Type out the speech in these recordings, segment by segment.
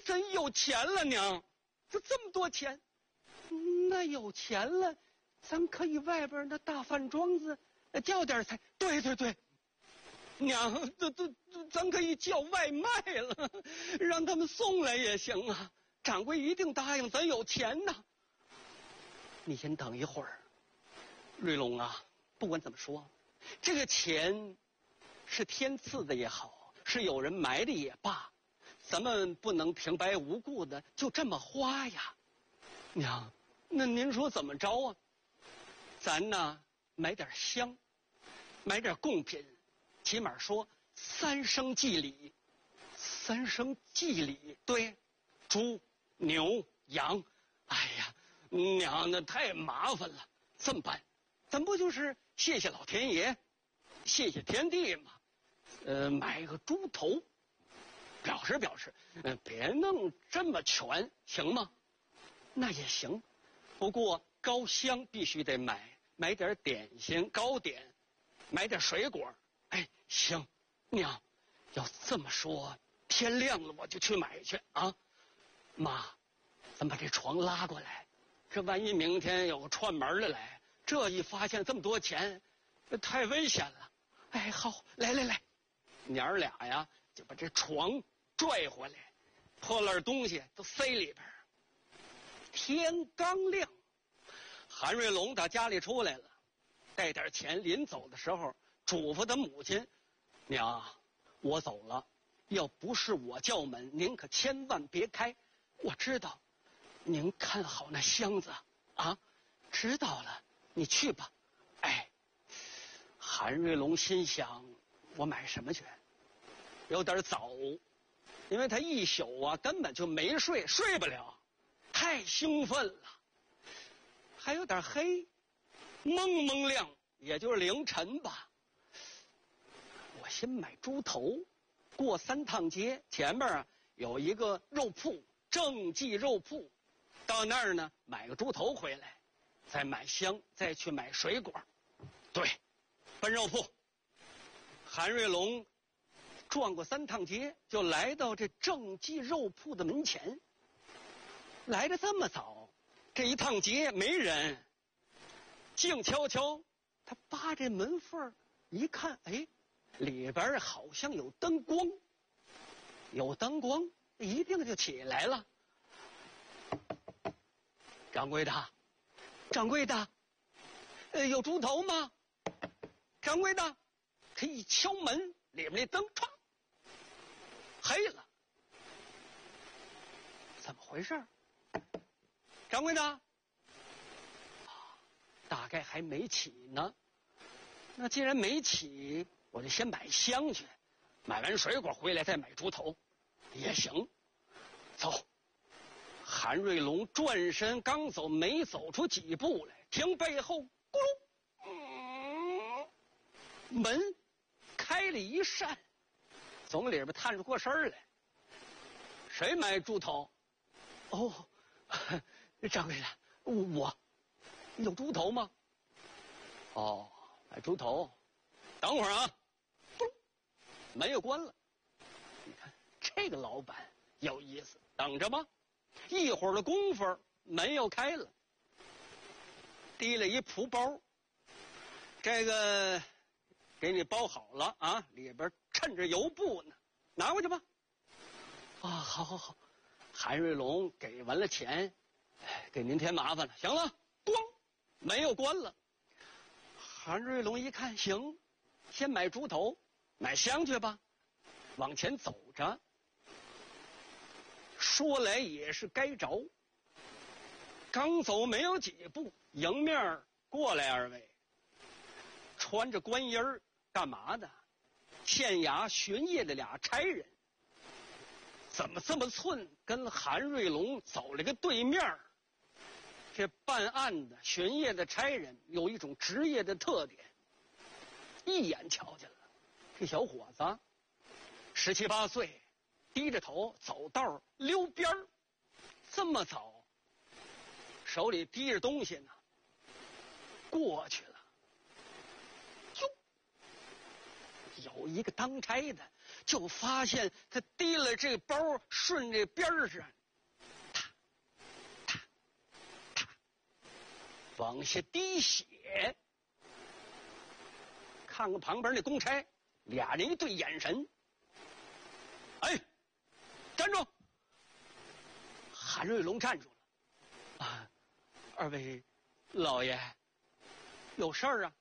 真有钱了，娘，这么多钱，那有钱了，咱可以外边那大饭庄子叫点菜。对，娘，咱可以叫外卖了，让他们送来也行啊。掌柜一定答应，咱有钱呐。你先等一会儿，瑞龙啊，不管怎么说，这个钱是天赐的也好，是有人埋的也罢，咱们不能平白无故的就这么花呀。娘，那您说怎么着啊？咱呢买点香，买点贡品，起码说3生祭礼。3生祭礼，对，猪、牛、羊。哎呀，娘，那太麻烦了。这么办，咱不就是谢谢老天爷，谢谢天地吗？买个猪头，表示表示。别弄这么全，行吗？那也行，不过高香必须得买点点心糕点，买点水果。哎，行，娘，要这么说，天亮了我就去买去啊。妈，咱把这床拉过来，这万一明天有个串门的来，这一发现这么多钱，太危险了。哎，好，来，娘儿俩呀就把这床拽回来，破烂东西都塞里边。天刚亮，韩瑞龙打家里出来了，带点钱，临走的时候嘱咐他母亲：娘，我走了，要不是我叫门，您可千万别开。我知道，您看好那箱子啊。知道了，你去吧。哎，韩瑞龙心想，我买什么去？有点早，因为他一宿啊根本就没睡不了，太兴奋了。还有点黑，蒙蒙亮，也就是凌晨吧。我先买猪头，过3趟街，前面啊有一个肉铺，正记肉铺，到那儿呢买个猪头回来，再买香，再去买水果。对，奔肉铺。韩瑞龙转过3趟街，就来到这正记肉铺的门前。来得这么早，这一趟街没人，静悄悄。他扒这门缝一看，哎，里边好像有灯光，有灯光，一定就起来了。掌柜的，有猪头吗？掌柜的，他一敲门，里面那灯唰黑了，怎么回事？掌柜的，大概还没起呢。那既然没起，我就先买香去，买完水果回来再买猪头也行。走。韩瑞龙转身刚走，没走出几步来，听背后咕噜，门开了一扇，从里边探出过身来。谁买猪头？哦，掌柜的，我有猪头吗？哦，买猪头，等会儿啊。门又关了。你看这个老板有意思，等着吧。一会儿的功夫，门又开了，提了一蒲包，这个给你包好了啊，里边衬着油布呢，拿过去吧。啊，好。韩瑞龙给完了钱，给您添麻烦了。行了，咣，门又关了。韩瑞龙一看，行，先买猪头，买香去吧。往前走着。说来也是该着，刚走没有几步，迎面过来2位，穿着官衣儿，干嘛的？县衙巡夜的俩差人。怎么这么寸，跟韩瑞龙走了个对面？这办案的巡夜的差人有一种职业的特点，一眼瞧见了，这小伙子17、18岁，低着头走道溜边儿，这么早，手里提着东西呢，过去了。哟，有一个当差的就发现他提了这包，顺这边上，啪啪啪，往下滴血。看看旁边那公差，俩人一对眼神。哎，站住！韩瑞龙站住了。啊，二位老爷，有事儿啊？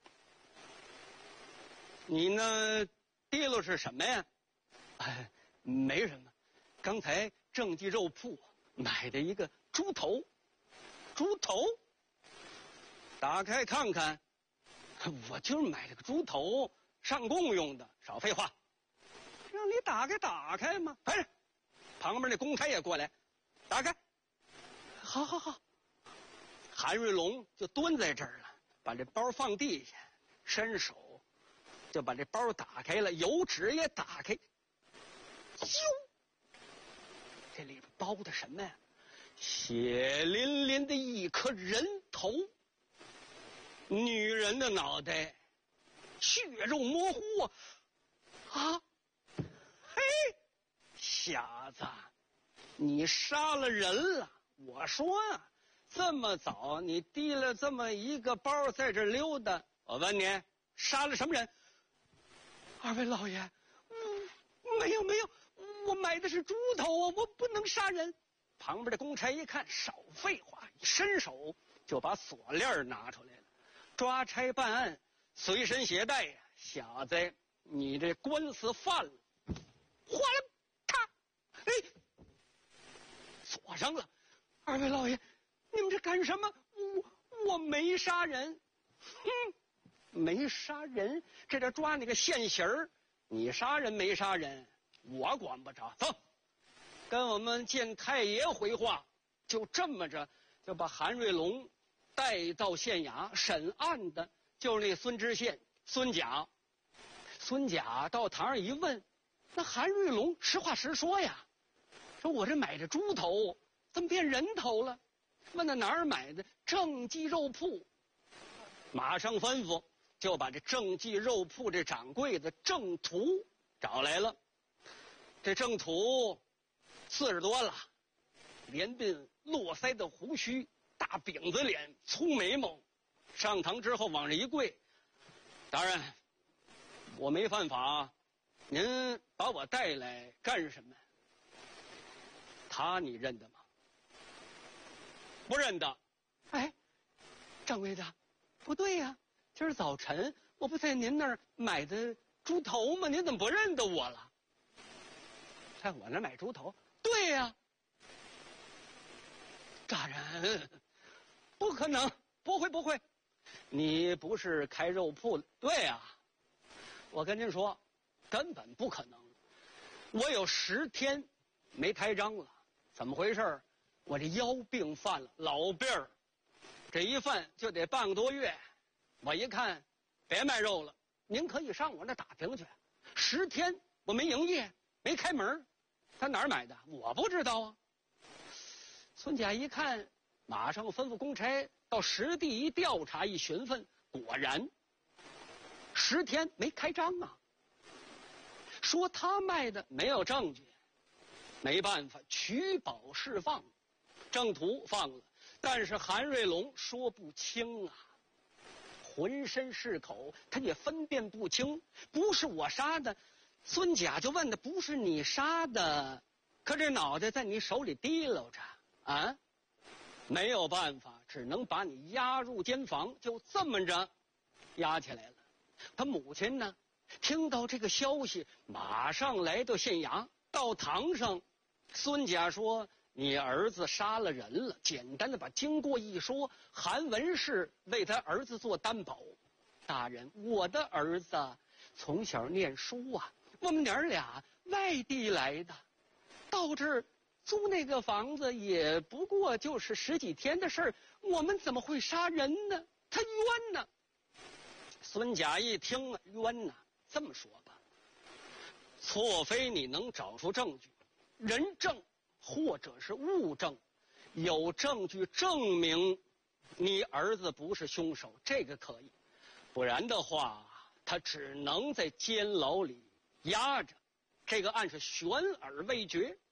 你那提溜是什么呀？哎，没什么，刚才正记肉铺买的一个猪头。猪头？打开看看。我就是买了个猪头上供用的，少废话。让你打开嘛！快点，旁边那公差也过来，打开。好好好。韩瑞龙就蹲在这儿了，把这包放地下，伸手就把这包打开了，油纸也打开。哟，这里边包的什么呀？血淋淋的一颗人头。女人的脑袋，血肉模糊啊！嘿，瞎子，你杀了人了！我说啊，这么早你提了这么一个包在这溜达，我问你，杀了什么人？二位老爷，没有，我买的是猪头啊，我不能杀人。旁边的公差一看，少废话，一伸手就把锁链拿出来了。抓差办案，随身携带呀！小子，你这官司犯了，哗啦，咔，哎，锁上了。二位老爷，你们这干什么？我没杀人，没杀人，这叫抓你个现行儿。你杀人没杀人，我管不着。走，跟我们见太爷回话。就这么着，就把韩瑞龙带到县衙审案的，就是那孙知县孙甲。孙甲到堂上一问，那韩瑞龙实话实说呀，说我这买的猪头，怎么变人头了？问他哪儿买的？正记肉铺。马上吩咐，就把这正记肉铺这掌柜的郑屠找来了。这郑屠40多了，连鬓络腮的胡须，大饼子脸，粗眉毛。上堂之后往这一跪，大人，我没犯法，您把我带来干什么？他你认得吗？不认得。哎，掌柜的，不对呀，今儿早晨我不在您那儿买的猪头吗？您怎么不认得我了？在我那儿买猪头？对呀。大人，不可能，不会，你不是开肉铺的？对呀，我跟您说，根本不可能。我有10天没开张了，怎么回事？我这腰病犯了，老病儿，这一犯就得半个多月。我一看，别卖肉了，您可以上我那打听去。10天我没营业，没开门，他哪儿买的？我不知道啊。孙甲一看，马上吩咐公差到实地一调查一询问，果然10天没开张啊。说他卖的没有证据，没办法，取保释放。郑屠放了，但是韩瑞龙说不清啊，浑身是口，他也分辨不清，不是我杀的。孙甲就问他，不是你杀的，可这脑袋在你手里提溜着啊，没有办法，只能把你押入监房，就这么着押起来了。他母亲呢，听到这个消息，马上来到县衙。到堂上，孙甲说，你儿子杀了人了，简单的把经过一说。韩文氏为他儿子做担保。大人，我的儿子从小念书啊，我们娘俩外地来的，到这儿租那个房子也不过就是10几天的事儿，我们怎么会杀人呢？他冤呢。孙甲一听啊，冤呐，这么说吧，错非你能找出证据，人证或者是物证，有证据证明你儿子不是凶手，这个可以。不然的话，他只能在监牢里压着， 这个案是悬而未决。